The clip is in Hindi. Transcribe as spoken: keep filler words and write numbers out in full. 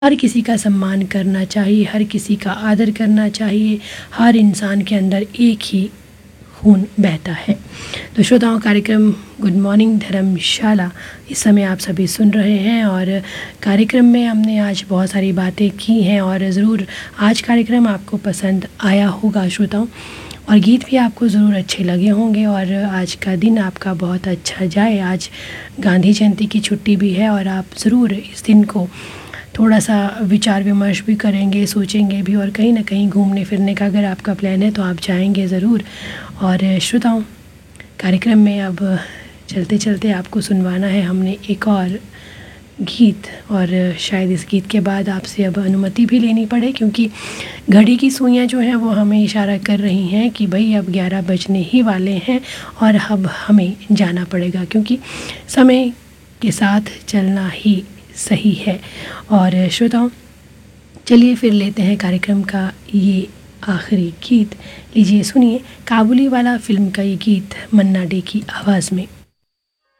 हर किसी का सम्मान करना चाहिए, हर किसी का आदर करना चाहिए। हर इंसान के अंदर एक ही खून बहता है। तो श्रोताओं, कार्यक्रम गुड मॉर्निंग धर्मशाला इस समय आप सभी सुन रहे हैं और कार्यक्रम में हमने आज बहुत सारी बातें की हैं और ज़रूर आज कार्यक्रम आपको पसंद आया होगा श्रोताओं, और गीत भी आपको ज़रूर अच्छे लगे होंगे और आज का दिन आपका बहुत अच्छा जाए। आज गांधी जयंती की छुट्टी भी है और आप ज़रूर इस दिन को थोड़ा सा विचार विमर्श भी करेंगे, सोचेंगे भी और कहीं ना कहीं घूमने फिरने का अगर आपका प्लान है तो आप जाएंगे ज़रूर। और श्रोताओं, कार्यक्रम में अब चलते चलते आपको सुनवाना है हमने एक और गीत, और शायद इस गीत के बाद आपसे अब अनुमति भी लेनी पड़े क्योंकि घड़ी की सुइयां जो हैं वो हमें इशारा कर रही हैं कि भाई अब ग्यारह बजने ही वाले हैं और अब हमें जाना पड़ेगा क्योंकि समय के साथ चलना ही सही है। और श्रोताओं, चलिए फिर लेते हैं कार्यक्रम का ये आखिरी गीत। लीजिए सुनिए, काबुली वाला फिल्म का ये गीत मन्ना डे की आवाज़ में।